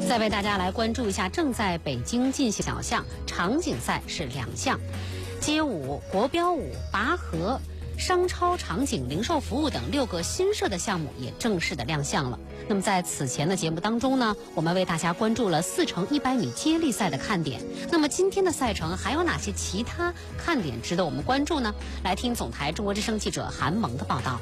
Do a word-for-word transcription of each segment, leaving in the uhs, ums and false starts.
再为大家来关注一下正在北京进行小项场景赛是两项，街舞、国标舞、拔河、商超场景零售服务等六个新设的项目也正式的亮相了。那么在此前的节目当中呢，我们为大家关注了四乘一百米接力赛的看点。那么今天的赛程还有哪些其他看点值得我们关注呢？来听总台中国之声记者韩萌的报道。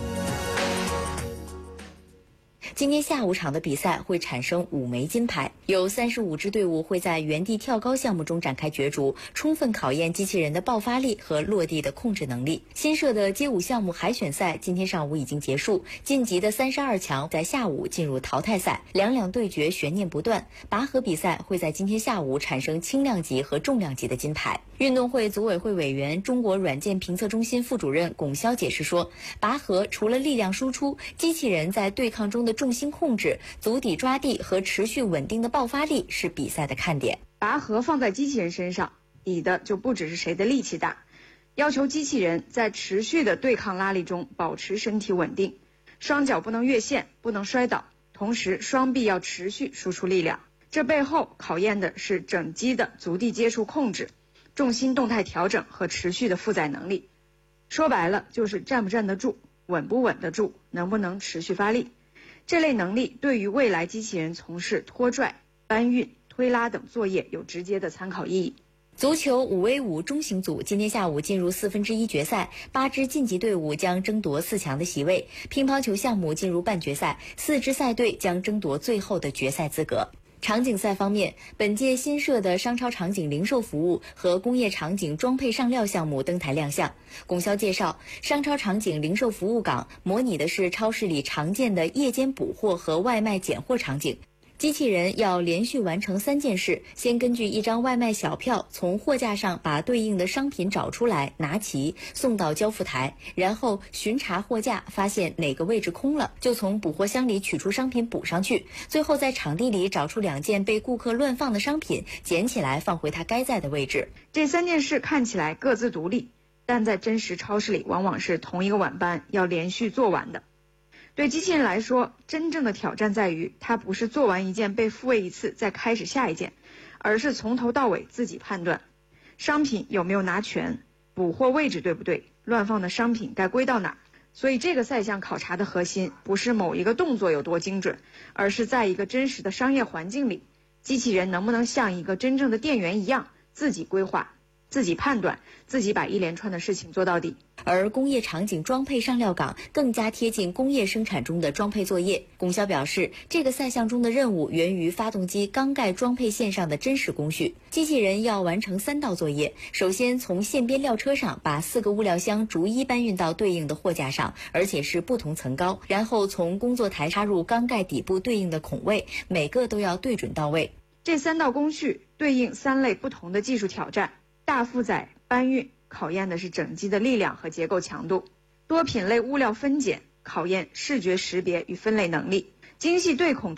今天下午场的比赛会产生五枚金牌，有三十五支队伍会在原地跳高项目中展开角逐，充分考验机器人的爆发力和落地的控制能力。新设的街舞项目海选赛今天上午已经结束，晋级的三十二强在下午进入淘汰赛，两两对决悬念不断。拔河比赛会在今天下午产生轻量级和重量级的金牌。运动会组委会委员、中国软件评测中心副主任龚潇解释说，拔河除了力量输出，机器人在对抗中的重心控制、足底抓地和持续稳定的爆发力是比赛的看点。 拔河放在机器人身上，比的就不只是谁的力气大，要求机器人在持续的对抗拉力中保持身体稳定，双脚不能越线，不能摔倒，同时双臂要持续输出力量。这背后考验的是整机的足地接触控制、重心动态调整和持续的负载能力。说白了就是站不站得住，稳不稳得住，能不能持续发力。这类能力对于未来机器人从事拖拽、搬运、推拉等作业有直接的参考意义。 足球五 v 五中型组今天下午进入四分之一决赛，八支晋级队伍将争夺四强的席位。乒乓球项目进入半决赛，四支赛队将争夺最后的决赛资格。场景赛方面，本届新设的商超场景零售服务和工业场景装配上料项目登台亮相。龚潇介绍，商超场景零售服务岗模拟的是超市里常见的夜间补货和外卖拣货场景。机器人要连续完成三件事，先根据一张外卖小票从货架上把对应的商品找出来，拿齐，送到交付台，然后巡查货架，发现哪个位置空了，就从补货箱里取出商品补上去，最后在场地里找出两件被顾客乱放的商品，捡起来放回它该在的位置。 这三件事看起来各自独立，但在真实超市里往往是同一个晚班要连续做完的。对机器人来说，真正的挑战在于它不是做完一件被复位一次再开始下一件，而是从头到尾自己判断商品有没有拿全，补货位置对不对，乱放的商品该归到哪儿。所以这个赛项考察的核心不是某一个动作有多精准，而是在一个真实的商业环境里，机器人能不能像一个真正的店员一样自己规划、自己判断、自己把一连串的事情做到底。 而工业场景装配上料岗更加贴近工业生产中的装配作业。龚潇表示，这个赛项中的任务源于发动机缸盖装配线上的真实工序。机器人要完成三道作业，首先从线边料车上把四个物料箱逐一搬运到对应的货架上，而且是不同层高，然后从工作台插入缸盖底部对应的孔位，每个都要对准到位。 这三道工序对应三类不同的技术挑战，大负载搬运考验的是整机的力量和结构强度，多品类物料分拣考验视觉识别与分类能力，精细对孔